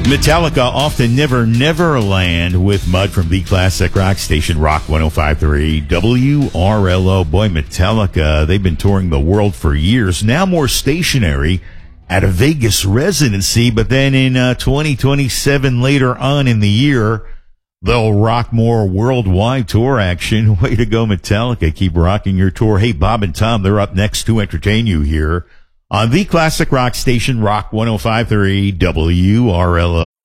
Metallica off to Never Never Land with Mud from the Classic Rock Station, Rock 105.3 WRLO. Boy, Metallica, they've been touring the world for years. Now more stationary at a Vegas residency, but then in 2027 later on in the year, they'll rock more worldwide tour action. Way to go, Metallica. Keep rocking your tour. Hey, Bob and Tom, they're up next to entertain you here on the Classic Rock Station, Rock 105.3 WRLO.